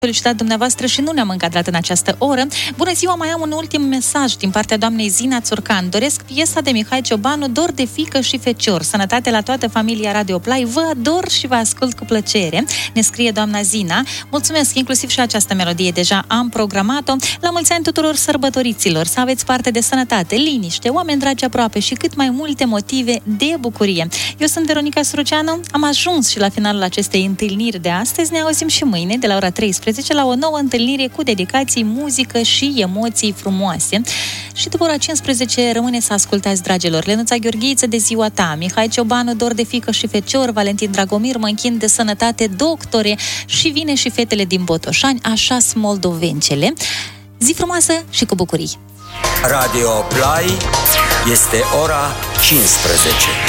Felicitat dumneavoastră și nu ne-am încadrat în această oră. Bună ziua, mai am un ultim mesaj din partea doamnei Zina Țurcan. Doresc piesa de Mihai Ciobanu, Dor de fiică și fecior. Sănătate la toată familia Radio Play. Vă ador și vă ascult cu plăcere. Ne scrie doamna Zina. Mulțumesc, inclusiv și această melodie deja am programat-o. La mulți ani tuturor sărbătoriților. Să aveți parte de sănătate, liniște, oameni dragi aproape și cât mai multe motive de bucurie. Eu sunt Veronica Suruceanu. Am ajuns și la finalul acestei întâlniri de astăzi. Ne auzim și mâine de la ora 13 la o nouă întâlnire cu dedicații, muzică și emoții frumoase. Și după ora 15 rămâne să ascultați, dragilor, Lenuța Gheorghiță, De ziua ta, Mihai Ciobanu, Dor de fiică și fecior, Valentin Dragomir, Mă închin de sănătate, Doctore, și vine și Fetele din Botoșani, așa-s moldovencele. Zi frumoasă și cu bucurii! Radio Play, este ora 15.